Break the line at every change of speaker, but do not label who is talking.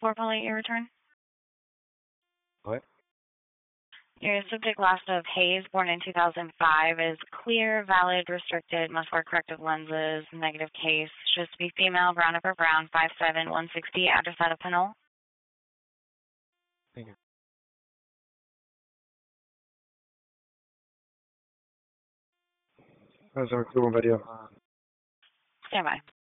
4 your return.
What?
Your subject last of Hayes, born in 2005, is clear, valid, restricted, must wear corrective lenses, negative case, shows to be female, brown upper brown, 5'7", 160, address out of Pinole.
Thank you. That's a cool video.
Stand by.